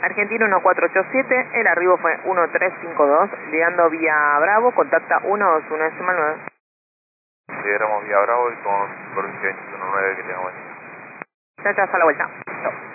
Argentina 1487, el arribo fue 1352, llegando vía Bravo, contacta 121 decimal 9. Llegamos vía Bravo y con provincia 219 que tengamos. Ya, hasta la vuelta. Chau.